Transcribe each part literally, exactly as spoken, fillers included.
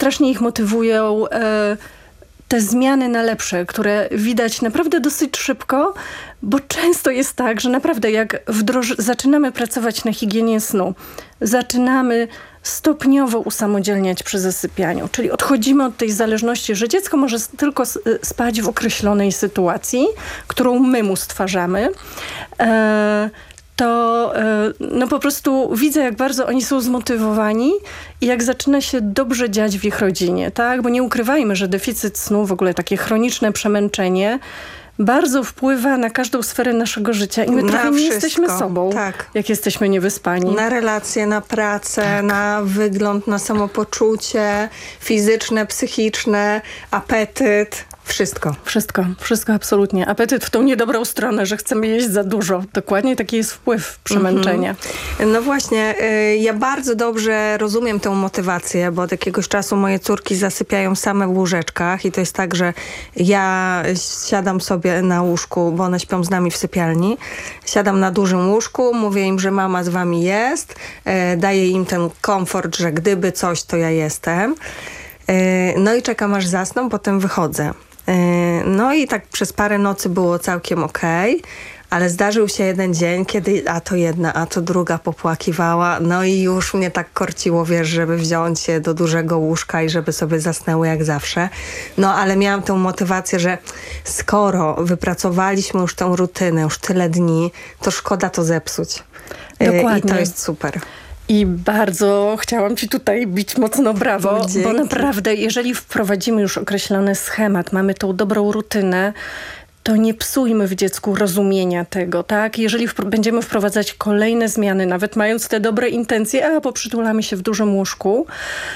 strasznie ich motywują e, te zmiany na lepsze, które widać naprawdę dosyć szybko, bo często jest tak, że naprawdę jak wdroż- zaczynamy pracować na higienie snu, zaczynamy stopniowo usamodzielniać przy zasypianiu, czyli odchodzimy od tej zależności, że dziecko może tylko spać w określonej sytuacji, którą my mu stwarzamy, e, to no po prostu widzę, jak bardzo oni są zmotywowani i jak zaczyna się dobrze dziać w ich rodzinie, tak? Bo nie ukrywajmy, że deficyt snu, w ogóle takie chroniczne przemęczenie bardzo wpływa na każdą sferę naszego życia i my na trochę nie wszystko. jesteśmy sobą, tak. jak jesteśmy niewyspani. Na relacje, na pracę, tak. na wygląd, na samopoczucie fizyczne, psychiczne, apetyt. Wszystko. Wszystko, wszystko absolutnie. Apetyt w tą niedobrą stronę, że chcemy jeść za dużo. Dokładnie taki jest wpływ przemęczenia. Mm-hmm. No właśnie, y, ja bardzo dobrze rozumiem tę motywację, bo od jakiegoś czasu moje córki zasypiają same w łóżeczkach i to jest tak, że ja siadam sobie na łóżku, bo one śpią z nami w sypialni. Siadam na dużym łóżku, mówię im, że mama z wami jest, y, daję im ten komfort, że gdyby coś, to ja jestem. Y, no i czekam, aż zasną, potem wychodzę. No i tak przez parę nocy było całkiem okej, ale zdarzył się jeden dzień, kiedy a to jedna, a to druga popłakiwała. No i już mnie tak korciło, wiesz, żeby wziąć się do dużego łóżka i żeby sobie zasnęły jak zawsze. No ale miałam tę motywację, że skoro wypracowaliśmy już tę rutynę, już tyle dni, to szkoda to zepsuć. Dokładnie. I to jest super. I bardzo chciałam ci tutaj bić mocno brawo, Dzięki. bo naprawdę, jeżeli wprowadzimy już określony schemat, mamy tą dobrą rutynę, to nie psujmy w dziecku rozumienia tego, tak? Jeżeli wpro- będziemy wprowadzać kolejne zmiany, nawet mając te dobre intencje, a poprzytulamy się w dużym łóżku,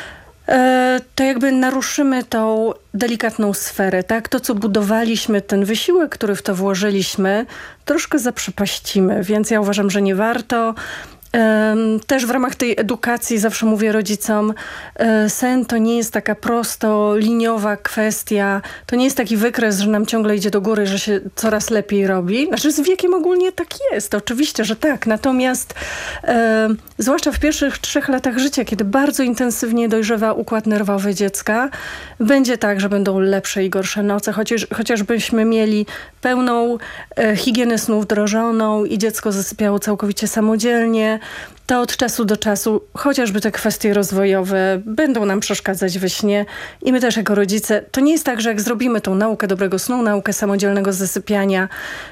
e, to jakby naruszymy tą delikatną sferę, tak? To, co budowaliśmy, ten wysiłek, który w to włożyliśmy, troszkę zaprzepaścimy, więc ja uważam, że nie warto. Też w ramach tej edukacji zawsze mówię rodzicom, sen to nie jest taka prosto liniowa kwestia, to nie jest taki wykres, że nam ciągle idzie do góry, że się coraz lepiej robi. Znaczy z wiekiem ogólnie tak jest, oczywiście, że tak. Natomiast e, zwłaszcza w pierwszych trzech latach życia, kiedy bardzo intensywnie dojrzewa układ nerwowy dziecka, będzie tak, że będą lepsze i gorsze noce, chociaż, chociażbyśmy mieli pełną e, higienę snu wdrożoną i dziecko zasypiało całkowicie samodzielnie, to od czasu do czasu chociażby te kwestie rozwojowe będą nam przeszkadzać we śnie i my też jako rodzice, to nie jest tak, że jak zrobimy tą naukę dobrego snu, naukę samodzielnego zasypiania,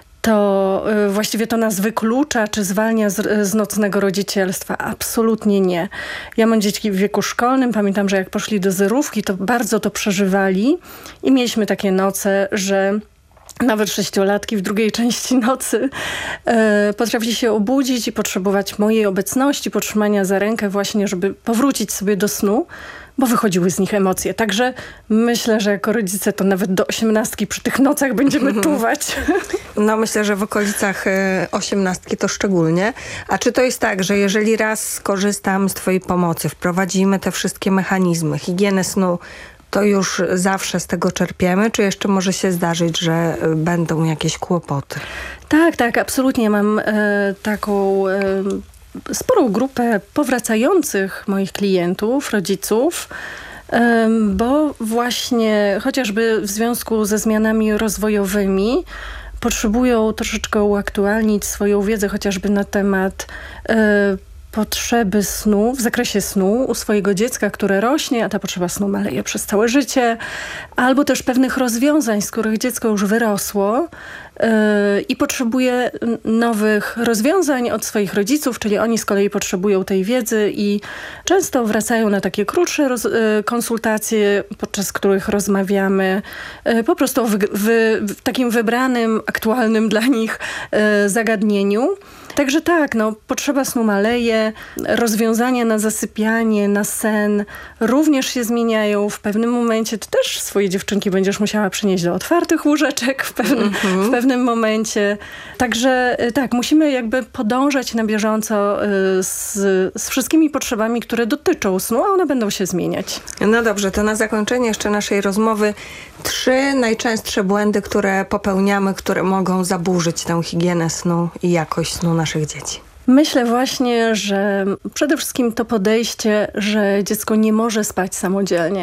to y, właściwie to nas wyklucza czy zwalnia z, z nocnego rodzicielstwa. Absolutnie nie. Ja mam dzieci w wieku szkolnym, pamiętam, że jak poszli do zerówki, to bardzo to przeżywali i mieliśmy takie noce, że nawet sześciolatki w drugiej części nocy e, potrafi się obudzić i potrzebować mojej obecności, potrzymania za rękę właśnie, żeby powrócić sobie do snu, bo wychodziły z nich emocje. Także myślę, że jako rodzice to nawet do osiemnastki przy tych nocach będziemy czuwać. No myślę, że w okolicach y, osiemnastki to szczególnie. A czy to jest tak, że jeżeli raz skorzystam z twojej pomocy, wprowadzimy te wszystkie mechanizmy, higienę snu, to już zawsze z tego czerpiemy, czy jeszcze może się zdarzyć, że będą jakieś kłopoty? Tak, tak, absolutnie. Mam e, taką e, sporą grupę powracających moich klientów, rodziców, e, bo właśnie chociażby w związku ze zmianami rozwojowymi potrzebują troszeczkę uaktualnić swoją wiedzę chociażby na temat e, potrzeby snu, w zakresie snu u swojego dziecka, które rośnie, a ta potrzeba snu maleje przez całe życie, albo też pewnych rozwiązań, z których dziecko już wyrosło yy, i potrzebuje nowych rozwiązań od swoich rodziców, czyli oni z kolei potrzebują tej wiedzy i często wracają na takie krótsze roz, yy, konsultacje, podczas których rozmawiamy yy, po prostu o wy, wy, w takim wybranym, aktualnym dla nich yy, zagadnieniu. Także tak, no, potrzeba snu maleje, rozwiązania na zasypianie, na sen również się zmieniają. W pewnym momencie ty też swoje dziewczynki będziesz musiała przynieść do otwartych łóżeczek w pewnym, mm-hmm. w pewnym momencie. Także tak, musimy jakby podążać na bieżąco z, z wszystkimi potrzebami, które dotyczą snu, a one będą się zmieniać. No dobrze, to na zakończenie jeszcze naszej rozmowy trzy najczęstsze błędy, które popełniamy, które mogą zaburzyć tę higienę snu i jakość snu naszych dzieci. Myślę właśnie, że przede wszystkim to podejście, że dziecko nie może spać samodzielnie.